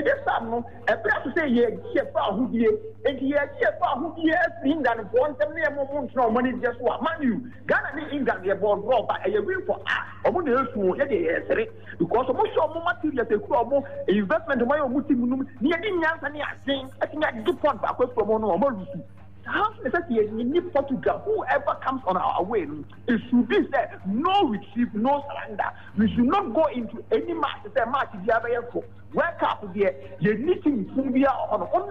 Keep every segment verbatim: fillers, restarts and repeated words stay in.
yes, I'm no. A place to say, yeah, yeah, who be and yeah, yeah, who be in that one, the mere moment, no money just what man you. Ghana, England, they're born wrong, but I agree for us. I want to know, yeah, because of most of my material, they grow investment of my own multi near the Yansan, I think, I think I get one back from one or more. How necessary in Portugal, whoever comes on our way, it should be said, no retreat, no surrender. We should not go into any match, say match the other for. Work up there, you need to Phobia on only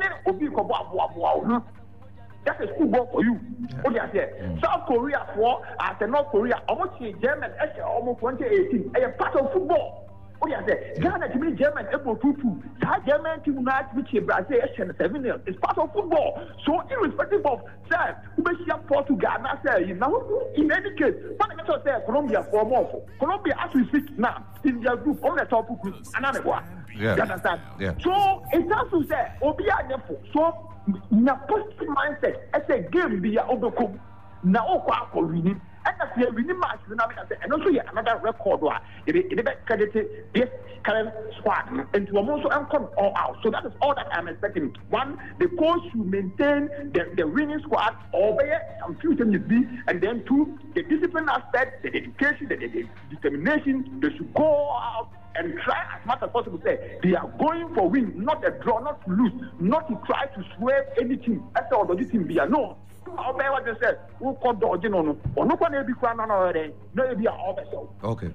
Obi. That is football for you. What do you say? South Korea for after North Korea, almost German, almost twenty eighteen, a part of football. Oh yeah, Ghana to be German able to do. That German team not which Brazil seven nil is part of football. So irrespective of say who be here Portugal now say now in any case, what I can say Colombia for more. Colombia as we speak now in their group on the top group another one. Yeah. You understand? Yeah. So it has to say Obia Nepo. So in a positive mindset, as a game be overcome. Now for winning. And that's the winning match, and also another record where it credited this current squad into a also come all out. So that is all that I'm expecting. One, the coach should maintain the, the winning squad over some future need be, and then two, the discipline aspect, the dedication, the, the, the determination, they should go out and try as much as possible. Say they are going for win, not a draw, not to lose, not to try to swerve anything. That's all the team be a no. Obey what they said. Who called the original? Or no one will be crying on already. No, be our okay.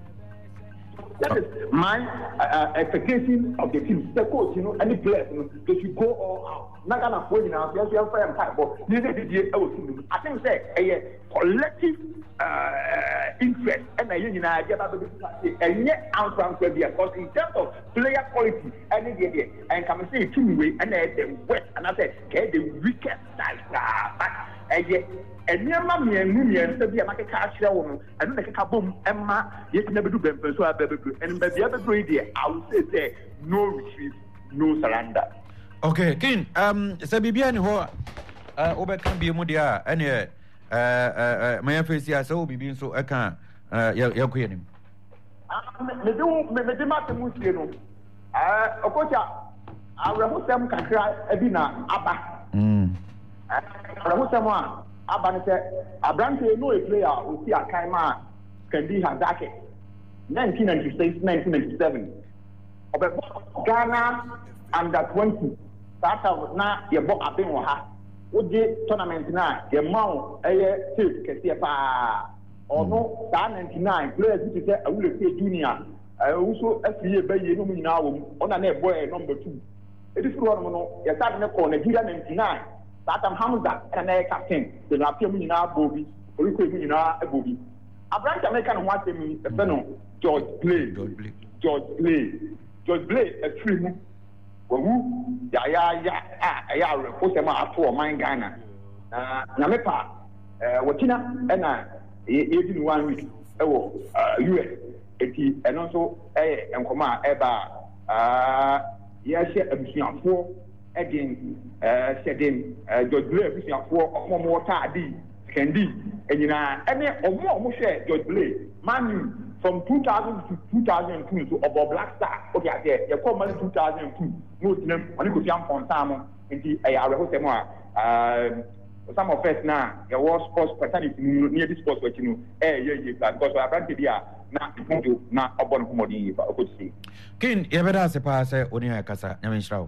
That is my uh, expectation of the team. The coach, you know, any players, you know, they should go all out. Not gonna play now. Yes, we have fair and fight, but this is the I think say a collective uh, interest, and I you know, I get about the and yet answer because in terms of player quality, any day, and come say two way, and the west, and I said, get the weakest side, but and yet. And near mammy and Mummy and Sabia make a cash show, and make a boom, Emma, yet never do them, so I better do. And by the other great idea, I would say there, no retreat, no surrender. Okay, King, um, Sabibian, who uh, over can be Mudia, and uh, uh, my face, yes, so be being so I can't, uh, you're quitting. Me do, me do not move you. Uh, of course, I will them can cry a dinner, Abba. Hm. I will someone. Abane say Abrante no a player o si Akaima Kendi Hazake nineteen ninety-six nineteen ninety-seven Obe Ghana under twenty that was na ye bo abin wo ha oje tournament na ye mawo eye tape kese pa ono that ninety-nine players who say awule say junior also afiye baye no mu nyina wo ona na e boy number two e di furo no ye start na ko Nigeria ninety-nine that am Hamza and a captain, the Napium in our Bobby, or you could in our Bobby. A branch American wanted me, a fellow, George Blay, George Blay, George Blay, George Blay, a tree. Well, who, ya, ya, ya, ah, ya, post them out for mine Ghana. Namepa, Wakina, and I, eighteen one week, oh, U S, and also, eh, and Koma, Eba, ah, yes, and four. Again, uh, shedding uh, George Blay, which are for more tardy, Candy, and you know, any or more share George Blay, man, from two thousand to two thousand two to about Black Star. Okay, there, you call money two thousand two, most of them, when you could jump on time, and the I hope them some of us now, there was sports paternity near this sports, but you know, eh, yeah, yeah, because I can't be there now, now, upon commodity, if I could see. King, you ever ask a pass, Onia Casa, Yamin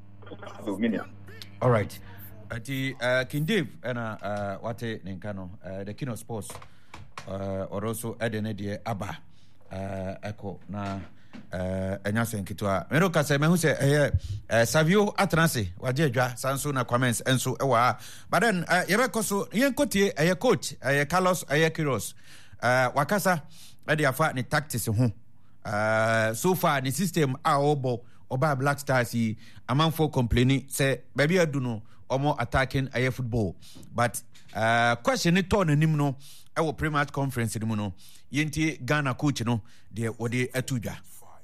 all right. The uh, King Dave and uh, what Ninkano, uh, the Kino Sports, uh, or also Edenedi Abba, uh, Echo, na, uh, Enyasen Kitua. Meroka say, who say, eh, Savio Atransi, Wajeja, Sansuna comments, and so, uh, but then, uh, Yebekoso, Yankoti, a coach, a Carlos, a Kiros, uh, Wakasa, a dear fat ni tactics, uh, so far, the system, our obo. Oba Black Stars yi among for complaining say baby aduno omo attacking air football but uh question it turn anim no e wo pre-match conference ni mu no yenti Ghana coach no de ode atuja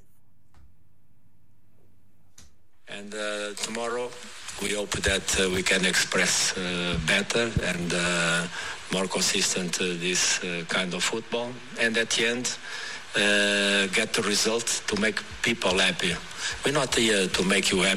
and uh, tomorrow we hope that uh, we can express uh, better and uh, more consistent uh, this uh, kind of football and at the end uh, get the result to make people happy. We're not here to make you happy.